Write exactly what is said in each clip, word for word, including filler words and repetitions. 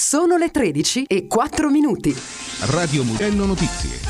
Sono le tredici e quattro minuti. Radio Mugello Notizie.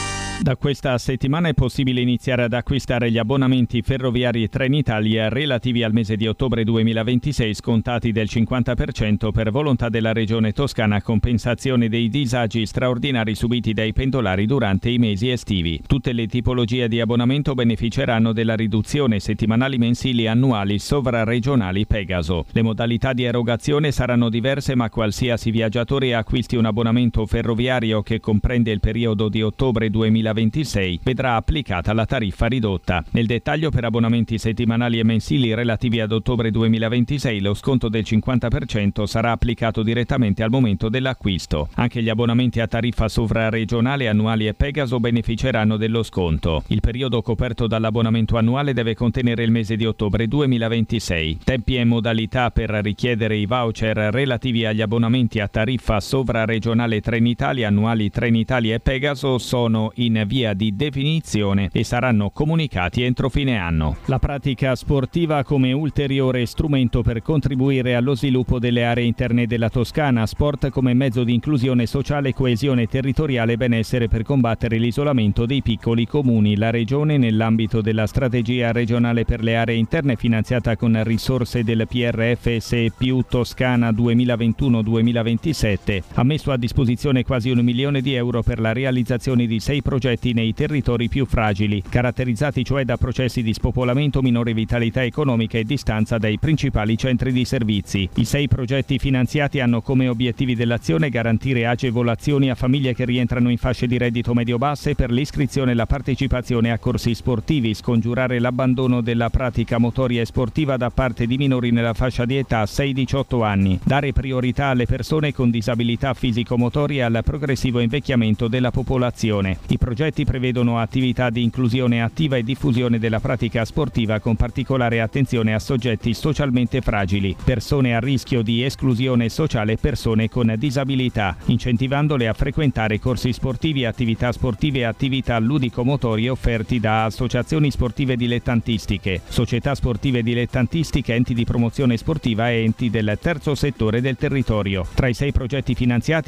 Da questa settimana è possibile iniziare ad acquistare gli abbonamenti ferroviari Trenitalia relativi al mese di ottobre duemilaventisei scontati del cinquanta per cento per volontà della Regione Toscana a compensazione dei disagi straordinari subiti dai pendolari durante i mesi estivi. Tutte le tipologie di abbonamento beneficeranno della riduzione settimanali, mensili, annuali, sovraregionali Pegaso. Le modalità di erogazione saranno diverse, ma qualsiasi viaggiatore acquisti un abbonamento ferroviario che comprende il periodo di ottobre duemilaventisei vedrà applicata la tariffa ridotta. Nel dettaglio, per abbonamenti settimanali e mensili relativi ad ottobre duemilaventisei lo sconto del cinquanta per cento sarà applicato direttamente al momento dell'acquisto. Anche gli abbonamenti a tariffa sovraregionale, annuali e Pegaso beneficeranno dello sconto. Il periodo coperto dall'abbonamento annuale deve contenere il mese di ottobre duemilaventisei. Tempi e modalità per richiedere i voucher relativi agli abbonamenti a tariffa sovraregionale Trenitalia, annuali Trenitalia e Pegaso sono in via di definizione e saranno comunicati entro fine anno. La pratica sportiva come ulteriore strumento per contribuire allo sviluppo delle aree interne della Toscana, sport come mezzo di inclusione sociale, coesione territoriale e benessere per combattere l'isolamento dei piccoli comuni. La Regione, nell'ambito della strategia regionale per le aree interne finanziata con risorse del P R F S più Toscana duemilaventuno duemilaventisette, ha messo a disposizione quasi un milione di euro per la realizzazione di sei progetti nei territori più fragili, caratterizzati cioè da processi di spopolamento, minore vitalità economica e distanza dai principali centri di servizi. I sei progetti finanziati hanno come obiettivi dell'azione garantire agevolazioni a famiglie che rientrano in fasce di reddito medio-basse per l'iscrizione e la partecipazione a corsi sportivi, scongiurare l'abbandono della pratica motoria e sportiva da parte di minori nella fascia di età sei diciotto anni, dare priorità alle persone con disabilità fisico-motorie e al progressivo invecchiamento della popolazione. I progetti prevedono attività di inclusione attiva e diffusione della pratica sportiva con particolare attenzione a soggetti socialmente fragili, persone a rischio di esclusione sociale e persone con disabilità, incentivandole a frequentare corsi sportivi, attività sportive e attività ludico-motorie offerti da associazioni sportive dilettantistiche, società sportive dilettantistiche, enti di promozione sportiva e enti del terzo settore del territorio. Tra i sei progetti finanziati